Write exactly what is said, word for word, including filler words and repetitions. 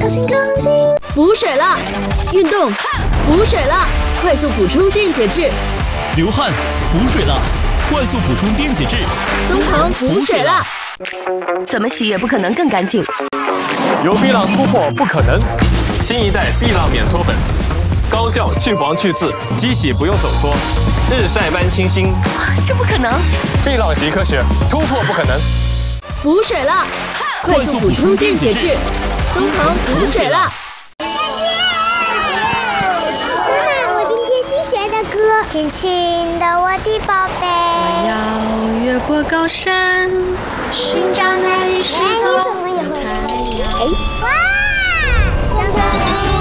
小心钢筋。 补水了，运动，补水了，快速补充电解质。 流汗，补水了，快速补充电解质。 东鹏补水了， 怎么洗也不可能更干净。 有碧浪突破不可能，新一代碧浪免搓粉，高效去黄去渍，机洗不用手搓，日晒般清新。 这不可能！ 碧浪洗科学，突破不可能。 补水了，快速补充电解质。东鹏补水了。 妈妈，我今天新学的歌，亲亲的我的宝贝。 我要越过高山，寻找那一失踪的太阳。 哇！